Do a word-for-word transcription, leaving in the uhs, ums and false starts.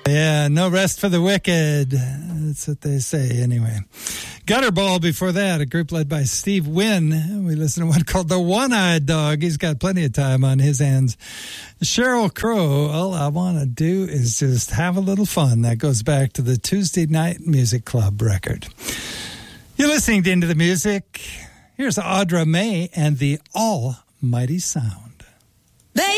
Yeah, no rest for the wicked. That's what they say anyway. Gutterball before that, a group led by Steve Wynn. We listened to one called The One-Eyed Dog. He's got plenty of time on his hands. Sheryl Crow, All I Want to Do Is Just Have a Little Fun. That goes back to the Tuesday Night Music Club record. You're listening to Into the Music. Here's Audra May and the Almighty Sound.